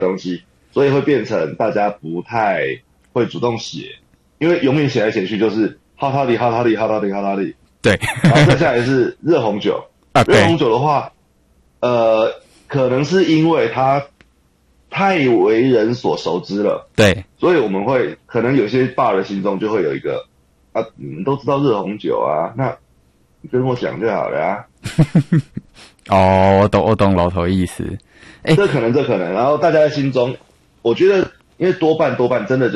东西，所以会变成大家不太会主动写，因为永远写来写去就是好他力， 对， 然后再下来是热红酒啊，对， 热红酒的话，可能是因为它太为人所熟知了， 对， 所以我们会可能有些bar的心中就会有一个啊，你们都知道热红酒啊，那你跟我讲就好了啊。 哦，我懂老头意思。 这可能，然后大家的心中，我觉得，因为多半真的就是，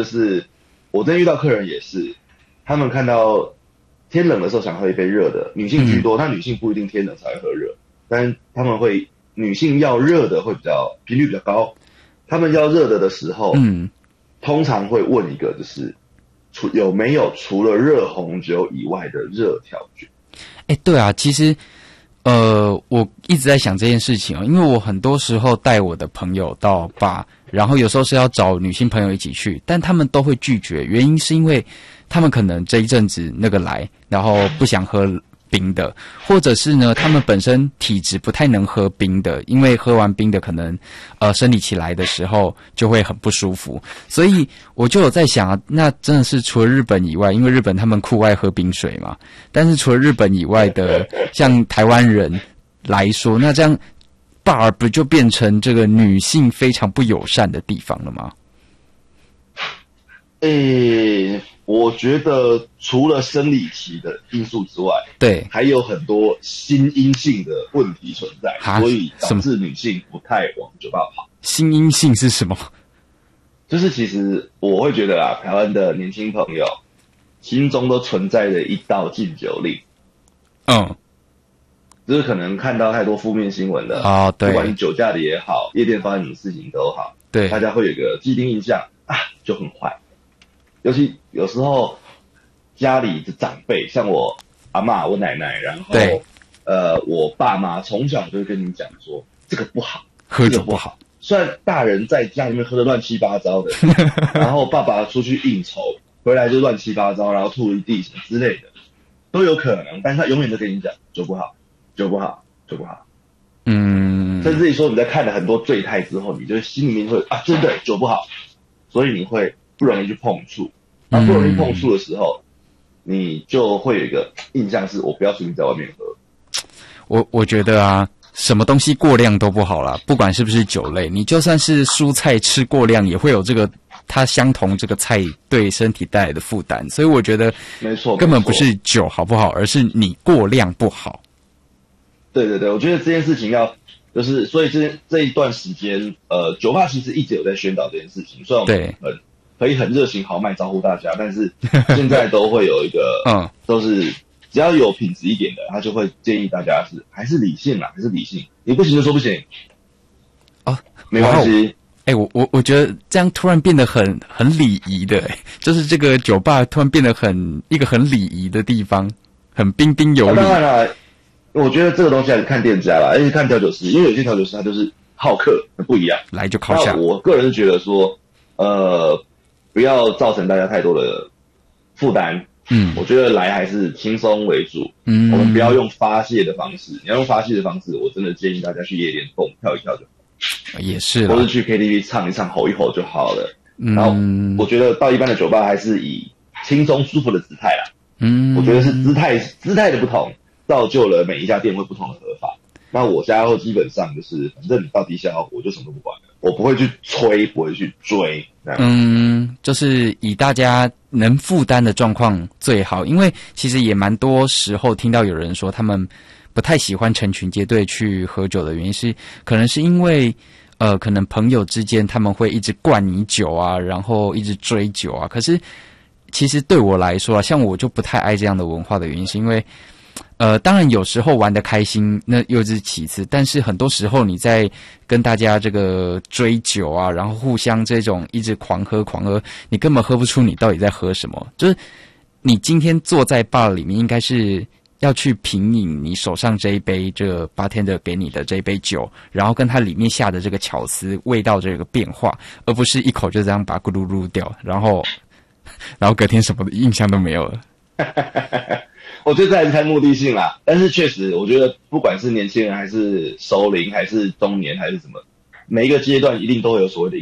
我真遇到客人也是，他们看到天冷的时候想喝一杯热的，女性居多，那女性不一定天冷才会喝热，但他们会女性要热的会比较频率比较高，他们要热的时候，通常会问一个就是有没有除了热红酒以外的热调酒？ 对啊，其实我一直在想这件事情因为我很多时候带我的朋友到bar，然后有时候是要找女性朋友一起去，但他们都会拒绝，原因是因为他们可能这一阵子那个来，然后不想喝冰的，或者是呢他们本身体质不太能喝冰的，因为喝完冰的可能生理期来的时候就会很不舒服，所以我就有在想那真的是除了日本以外，因为日本他们酷爱喝冰水嘛，但是除了日本以外的像台湾人来说，那这样 bar 不就变成这个女性非常不友善的地方了吗？ 我觉得除了生理期的因素之外， 对， 还有很多心因性的问题存在，所以导致女性不太往酒吧跑。 心因性是什么？ 就是其实我会觉得啦，台湾的年轻朋友心中都存在着一道禁酒令。就是可能看到太多负面新闻了对，不管是酒驾的也好，夜店发生什么事情都好，对，大家会有一个既定印象就很坏。尤其有时候家里的长辈，像我阿嬷、我奶奶，然后我爸妈从小就会跟你讲说，这个不好， 喝酒不好。 虽然大人在家里面喝得乱七八糟的，然后爸爸出去应酬回来就乱七八糟，然后吐一地什么之类的，都有可能。但是他永远都跟你讲酒不好，酒不好，酒不好。甚至于说你在看了很多醉态之后，你就心里面会真的酒不好，所以你会不容易去碰触。那不容易碰触的时候，你就会有一个印象是我不要随便在外面喝。 我觉得什么东西过量都不好啦，不管是不是酒类，你就算是蔬菜吃过量，也会有这个它相同这个菜对身体带来的负担。所以我觉得， 没错， 根本不是酒好不好，而是你过量不好。 对，我觉得这件事情就是，所以这一段时间，酒吧其实一直有在宣导这件事情，虽然我们可以很热情豪迈招呼大家，但是现在都会有一个，都是只要有品质一点的，他就会建议大家还是理性啦，还是理性，你不行就说不行，没关系。 我觉得这样突然变得很礼仪的，就是这个酒吧突然变得一个很礼仪的地方，很彬彬有礼。 当然啦，我觉得这个东西还是看店家啦，而且看调酒师，因为有些调酒师他就是好客，不一样， 来就靠下。 我个人是觉得说，不要造成大家太多的负担。我觉得来还是轻松为主。我们不要用发泄的方式，你要用发泄的方式，我真的建议大家去夜店跳一跳就好。 也是， 或是去 KTV 唱一唱、吼一吼就好了。然后我觉得到一般的酒吧还是以轻松舒服的姿态啦。我觉得是姿态的不同，造就了每一家店会不同的喝法。那我家后基本上就是，反正你到低消，我就什么都不管了，我不会去催，不会去追。 就是以大家能负担的状况最好，因为其实也蛮多时候听到有人说他们不太喜欢成群结队去喝酒的原因是，可能是因为可能朋友之间他们会一直灌你酒啊，然后一直追酒啊。可是其实对我来说像我就不太爱这样的文化的原因是因为当然有时候玩得开心那又是其次，但是很多时候你在跟大家这个追酒啊，然后互相这种一直狂喝，你根本喝不出你到底在喝什么。就是你今天坐在 bar 里面应该是要去品饮你手上这一杯这个 bartender 给你的这一杯酒，然后跟它里面下的这个巧思味道这个变化，而不是一口就这样把咕噜噜掉，然后隔天什么的印象都没有了。 我觉得这还是看目的性啦，但是确实我觉得不管是年轻人还是熟龄还是中年还是什么，每一个阶段一定都会有所谓的